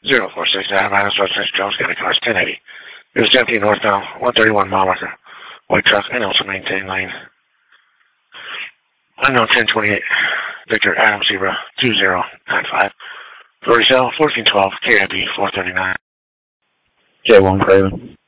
046 Adam Adams Road, St. Jones, County Cars 1080. It was 17 northbound, 131 mile marker. White truck and also maintain lane. Unknown 1028. Victor Adam Zebra 2095. Florida Cell 1412 KIB 439. J1 Craven.